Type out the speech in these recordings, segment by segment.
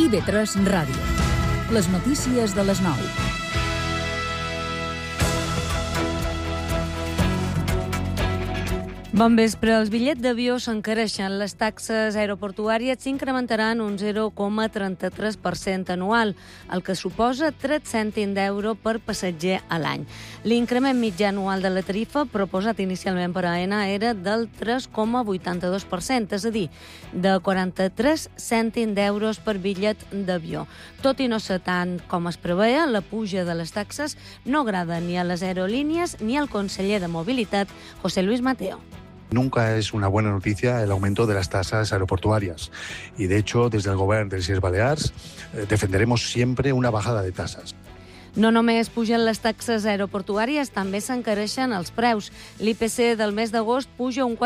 IB3 Ràdio. Les notícies de les 9. Bon vespre. Els bitllets d'avió s'encareixen. Les taxes aeroportuàries s'incrementaran un 0,33% anual, el que suposa 3 cèntims d'euro per passatger a l'any. L'increment mitjà anual de la tarifa, proposat inicialment per AENA, era del 3,82%, és a dir, de 43 cèntims d'euros per bitllet d'avió. Tot i no ser tant com es preveia, la puja de les taxes no agrada ni a les aerolínies ni al conseller de Mobilitat, José Luis Mateo. Nunca es una buena noticia el aumento de las tasas aeroportuarias y, de hecho, desde el Govern de les Illes Balears defenderemos siempre una bajada de tasas. No només pugen les taxes aeroportuàries, també s'encareixen els preus. L'IPC del mes d'agost puja un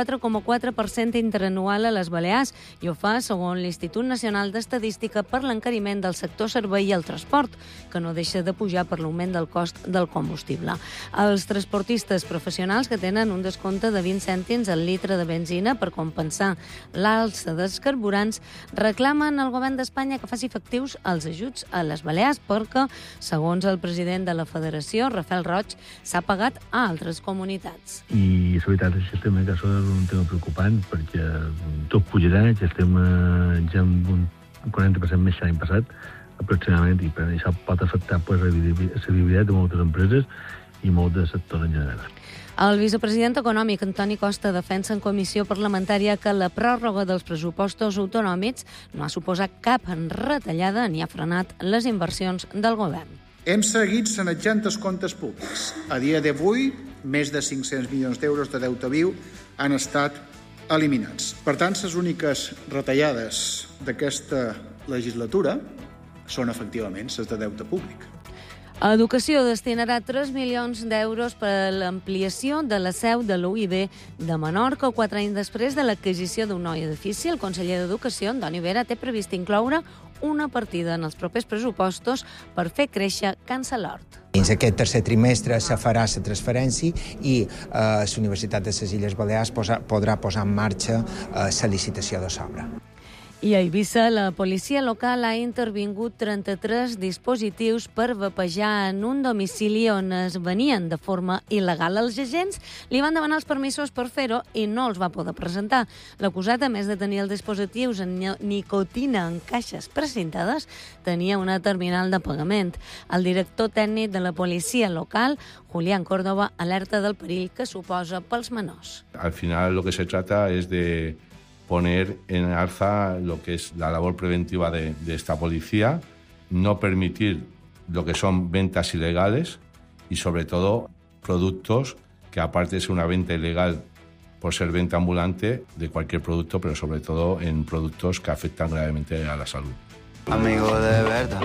4,4% interanual a les Balears i ho fa, segons l'Institut Nacional d'Estadística, per l'encariment del sector servei i el transport, que no deixa de pujar per l'augment del cost del combustible. Els transportistes professionals, que tenen un descompte de 20 cèntims al litre de benzina per compensar l'alça dels carburants, reclamen al govern d'Espanya que faci efectius els ajuts a les Balears perquè, segons el president de la Federació, Rafael Roig, s'ha pagat a altres comunitats. I la veritat és que estem en cas un tema preocupant perquè tot pujarà, ja estem ja amb un 40% més l'any passat, aproximadament, i per això pot afectar la viabilitat de moltes empreses i molt del sector en general. El vicepresident econòmic, Antoni Costa, defensa en comissió parlamentària que la pròrroga dels pressupostos autonòmics no ha suposat cap retallada ni ha frenat les inversions del govern. Hem seguit sanejant els comptes públics. A dia d'avui, més de 500 milions d'euros de deute viu han estat eliminats. Per tant, les úniques retallades d'aquesta legislatura són, efectivament, les de deute públic. Educació destinarà 3 milions d'euros per a l'ampliació de la seu de l'UIB de Menorca 4 anys després de l'adquisició d'un nou edifici. El conseller d'Educació, Antoni Vera, té previst incloure una partida en els propers pressupostos per fer créixer Can Salort. Dins aquest tercer trimestre se farà la transferència i la Universitat de les Illes Balears podrà posar en marxa la licitació de l'obra. I a Eivissa, la policia local ha intervingut 33 dispositius per vapejar en un domicili on es venien de forma il·legal. Els agents li van demanar els permisos per fer-ho i no els va poder presentar. L'acusat, a més de tenir els dispositius en nicotina en caixes precintades, tenia una terminal de pagament. El director tècnic de la policia local, Julián Córdoba, alerta del perill que suposa pels menors. Al final lo que se trata es de poner en alza lo que es la labor preventiva de esta policía, no permitir lo que son ventas ilegales y, sobre todo, productos que, aparte de ser una venta ilegal por ser venta ambulante de cualquier producto, pero sobre todo en productos que afectan gravemente a la salud. Amigo de verdad.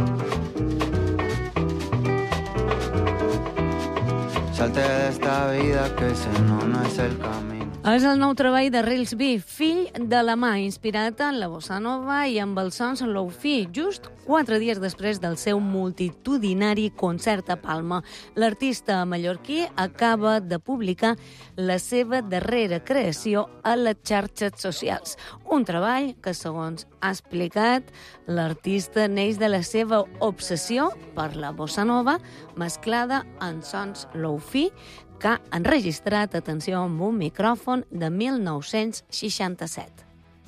Salte de esta vida que ese no es el camino. És el nou treball de Rilsby, fill de la mà, inspirat en la bossa nova i amb els sons low-fi, just 4 dies després del seu multitudinari concert a Palma. L'artista mallorquí acaba de publicar la seva darrera creació a les xarxes socials. Un treball que, segons ha explicat, l'artista neix de la seva obsessió per la bossa nova mesclada en sons low-fi que ha enregistrat, atenció, amb un micròfon de 1967.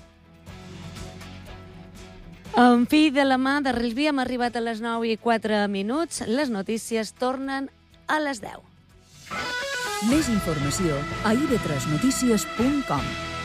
En fi, de la mà de Rilsby hem arribat a les 9:04. Les notícies tornen a les 10. Més informació a ib3notícies.com.